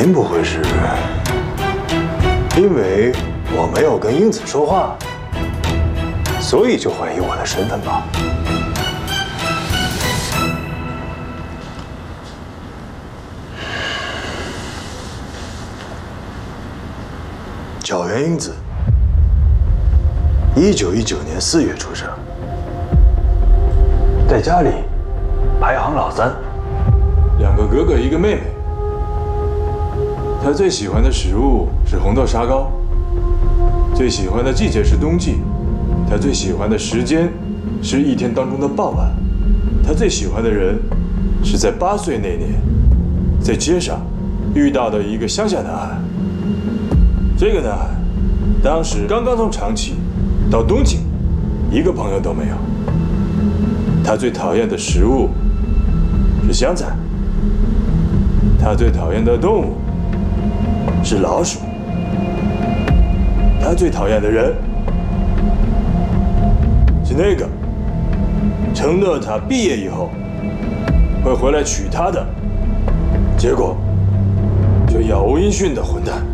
您不会是因为我没有跟英子说话，所以就怀疑我的身份吧？角原英子，1919年4月出生，在家里排行老3，2个哥哥1个妹妹。他最喜欢的食物是红豆沙糕，最喜欢的季节是冬季，他最喜欢的时间是一天当中的傍晚，他最喜欢的人是在8岁那年在街上遇到的一个乡下男孩。这个男孩当时刚刚从长崎到东京，一个朋友都没有。他最讨厌的食物是香菜，他最讨厌的动物是老鼠，他最讨厌的人是那个承诺他毕业以后会回来娶她的，结果就杳无音讯的混蛋。